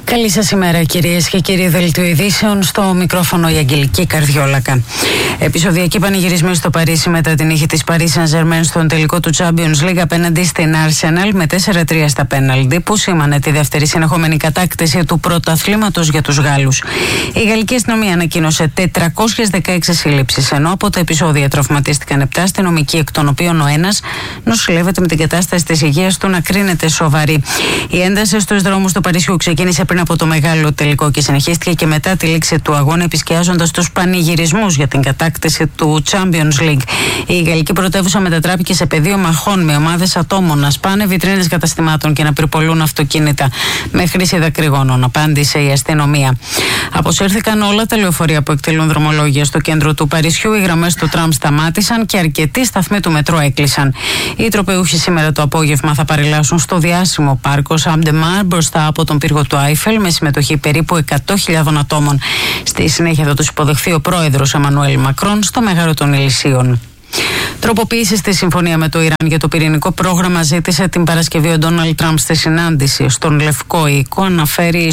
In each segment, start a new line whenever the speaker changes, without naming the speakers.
Καλή σας ημέρα, κυρίες και κύριοι. Δελτίο ειδήσεων, στο μικρόφωνο η Αγγελική Καρδιόλακα. Επεισοδιακή πανηγυρισμή στο Παρίσι μετά την νίκη της Paris Saint-Germain στον τελικό του Champions League απέναντι στην Arsenal με 4-3 στα πέναλντι, που σήμανε τη δεύτερη συνεχόμενη κατάκτηση του πρωταθλήματος για τους Γάλλους. Η γαλλική αστυνομία ανακοίνωσε 416 σύλληψεις, ενώ από τα επεισόδια τραυματίστηκαν 7 αστυνομικοί, εκ των οποίων ο ένας νοσηλεύεται με την κατάσταση της υγείας του να κρίνεται σοβαρή. Η ένταση στους δρόμους του Παρισιού ξεκίνησε πριν από το μεγάλο τελικό και συνεχίστηκε και μετά τη λήξη του αγώνα, επισκιάζοντας τους πανηγυρισμούς για την κατάκτηση του Champions League. Η γαλλική πρωτεύουσα μετατράπηκε σε πεδίο μαχών, με ομάδες ατόμων να σπάνε βιτρίνες καταστημάτων και να πυρπολούν αυτοκίνητα με χρήση δακρυγόνων, απάντησε η αστυνομία. Αποσύρθηκαν όλα τα λεωφορεία που εκτελούν δρομολόγια στο κέντρο του Παρισιού, οι γραμμές του τραμ σταμάτησαν και αρκετοί σταθμοί του μετρό έκλεισαν. Οι τροπεούχοι σήμερα το απόγευμα θα παρελάσουν στο διάσημο πάρκο Σαμπντεμάρ μπροστά από τον πύργο του Άιφελ, με συμμετοχή περίπου 100.000 ατόμων. Στη συνέχεια θα τους υποδεχθεί ο πρόεδρος Εμμανουέλ Μακρόν στο Μέγαρο των Ελυσίων. Τροποποίηση στη συμφωνία με το Ιράν για το πυρηνικό πρόγραμμα ζήτησε την Παρασκευή ο Ντόναλντ Τραμπ στη συνάντηση στον Λευκό Οίκο, αναφέρει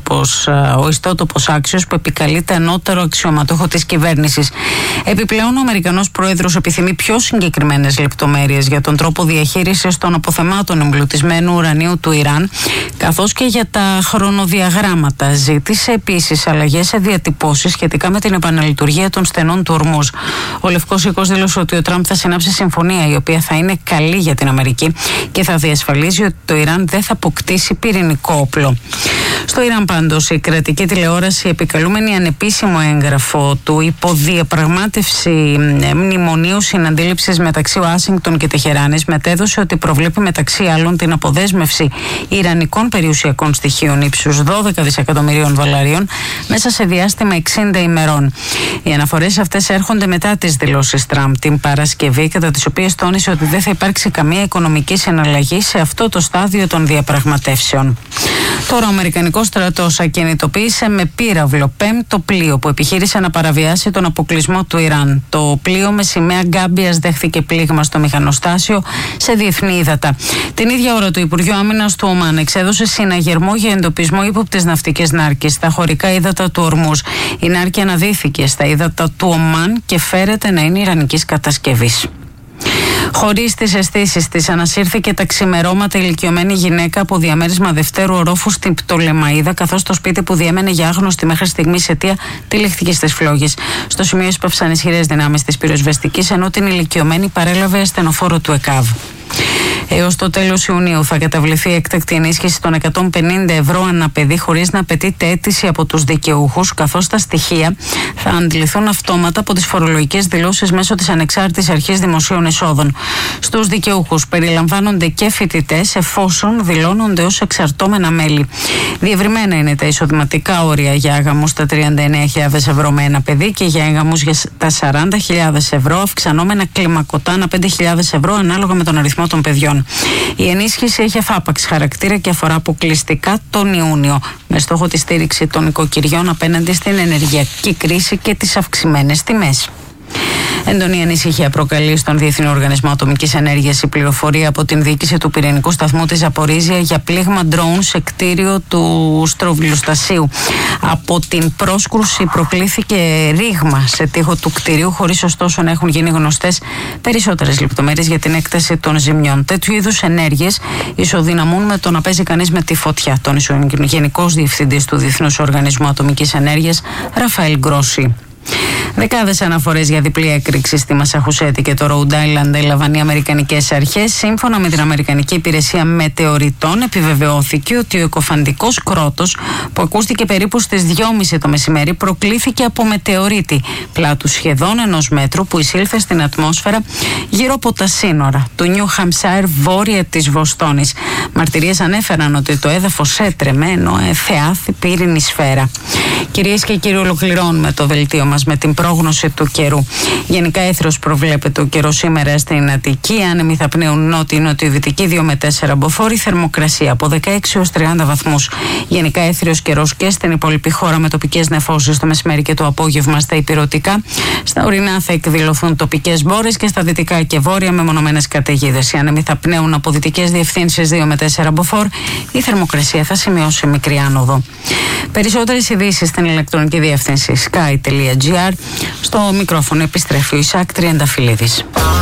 ο ιστότοπος Άξιος, που επικαλείται ανώτερο αξιωματούχο της κυβέρνησης. Επιπλέον, ο Αμερικανός πρόεδρος επιθυμεί πιο συγκεκριμένες λεπτομέρειες για τον τρόπο διαχείρισης των αποθεμάτων εμπλουτισμένου ουρανίου του Ιράν, καθώς και για τα χρονοδιαγράμματα. Ζήτησε επίσης αλλαγές σε διατυπώσεις σχετικά με την επαναλειτουργία των στενών του Ορμούζ. Ο Λευκός Οίκος δήλωσε ότι ο Τραμπ θα συνάψει συμφωνία η οποία θα είναι καλή για την Αμερική και θα διασφαλίζει ότι το Ιράν δεν θα αποκτήσει πυρηνικό όπλο. Στο Ιράν, πάντως, η κρατική τηλεόραση, επικαλούμενη ανεπίσημο έγγραφο του υποδιαπραγμάτευση μνημονίου συναντήληψης μεταξύ Ουάσιγκτον και Τεχεράνης, μετέδωσε ότι προβλέπει μεταξύ άλλων την αποδέσμευση ιρανικών περιουσιακών στοιχείων ύψους 12 δισεκατομμυρίων δολαρίων μέσα σε διάστημα 60 ημερών. Οι αναφορές αυτές έρχονται μετά τις δηλώσεις Τραμπ την Παρασκευή, κατά τις οποίες τόνισε ότι δεν θα υπάρξει καμία οικονομική συναλλαγή σε αυτό το στάδιο των διαπραγματεύσεων. Τώρα, ο Αμερικανικός στρατός ακινητοποίησε με πύραυλο πέμπτο πλοίο που επιχείρησε να παραβιάσει τον αποκλεισμό του Ιράν. Το πλοίο με σημαία Γκάμπιας δέχθηκε πλήγμα στο μηχανοστάσιο σε διεθνή ύδατα. Την ίδια ώρα, το Υπουργείο Άμυνας του Ομάν εξέδωσε συναγερμό για εντοπισμό ύποπτης ναυτικής νάρκης στα χωρικά ύδατα του Ορμούζ. Η νάρκη αναδύθηκε στα ύδατα του Ομάν και φέρεται να είναι ιρανικής κατασκευής. Χωρίς τις αισθήσεις της, ανασύρθηκε τα ξημερώματα ηλικιωμένη γυναίκα από διαμέρισμα δευτέρου ορόφου στην Πτολεμαΐδα, καθώς το σπίτι που διέμενε για άγνωστη μέχρι στιγμής αιτία τυλίχθηκε στις φλόγες. Στο σημείο έσπευσαν ισχυρές δυνάμεις της πυροσβεστικής, ενώ την ηλικιωμένη παρέλαβε ασθενοφόρο του ΕΚΑΒ. Έως το τέλος Ιουνίου θα καταβληθεί έκτακτη ενίσχυση των 150 ευρώ ανά παιδί, χωρίς να απαιτείται αίτηση από τους δικαιούχους, καθώς τα στοιχεία θα αντιληφθούν αυτόματα από τις φορολογικές δηλώσεις μέσω της Ανεξάρτητης Αρχής Δημοσίων Εσόδων. Στους δικαιούχους περιλαμβάνονται και φοιτητές, εφόσον δηλώνονται ως εξαρτώμενα μέλη. Διευρυμένα είναι τα εισοδηματικά όρια για άγαμους στα 39.000 ευρώ με ένα παιδί και για άγαμους για τα 40.000 ευρώ, αυξανόμενα κλιμακωτά ανά 5.000 ευρώ ανάλογα με τον αριθμό των παιδιών. Η ενίσχυση έχει εφάπαξ χαρακτήρα και αφορά αποκλειστικά τον Ιούνιο, με στόχο τη στήριξη των οικοκυριών απέναντι στην ενεργειακή κρίση και τις αυξημένες τιμές. Έντονη ανησυχία προκαλεί στον Διεθνή Οργανισμό Ατομικής Ενέργειας η πληροφορία από την διοίκηση του πυρηνικού σταθμού της Ζαπορίζια για πλήγμα ντρόουν σε κτίριο του στροβιλοστασίου. Από την πρόσκρουση προκλήθηκε ρήγμα σε τοίχο του κτιρίου, χωρίς ωστόσο να έχουν γίνει γνωστές περισσότερες λεπτομέρειες για την έκταση των ζημιών. Τέτοιου είδους ενέργειες ισοδυναμούν με το να παίζει κανείς με τη φωτιά, τόνισε ο Γενικός Διευθυντής του Διεθνούς Οργανισμού Ατομικής Ενέργειας, Ραφαέλ Γκρόσι. Δεκάδες αναφορές για διπλή έκρηξη στη Μασαχουσέτη και το Ρόουντ Άιλαντ έλαβαν οι αμερικανικές αρχές. Σύμφωνα με την Αμερικανική Υπηρεσία Μετεωριτών, επιβεβαιώθηκε ότι ο εκοφαντικός κρότος, που ακούστηκε περίπου στις 2.30 το μεσημέρι, προκλήθηκε από μετεωρίτη πλάτους σχεδόν 1 μέτρου που εισήλθε στην ατμόσφαιρα γύρω από τα σύνορα του Νιου Χαμσάιρ, βόρεια της Βοστόνης. Μαρτυρίες ανέφεραν ότι το έδαφος έτρεμε, ενώ θεάθη πύρινη σφαίρα. Κυρίες και κύριοι, ολοκληρώνουμε το δελτίο μας μας με την πρόγνωση του καιρού. Γενικά έθρος προβλέπεται ο καιρός σήμερα στην Αττική. Άνεμοι θα πνέουν νότιο-νοτιοδυτική 2 με 4 μποφόρ. Θερμοκρασία από 16 έως 30 βαθμούς. Γενικά έθριος καιρός και στην υπόλοιπη χώρα με τοπικές νεφώσεις το μεσημέρι και το απόγευμα στα ηπειρωτικά. Στα ορεινά θα εκδηλωθούν τοπικές μπόρες και στα δυτικά και βόρεια μεμονωμένες καταιγίδες. Οι άνεμοι θα πνέουν από δυτικές διευθύνσεις 2 με 4 μποφόρ. Η θερμοκρασία θα σημειώσει μικρή άνοδο. Περισσότερες ειδήσεις στην ηλεκτρονική διεύθυνση sky.gr. Στο μικρόφωνο επιστρέφει ο Ισάκ Τριανταφυλλίδης.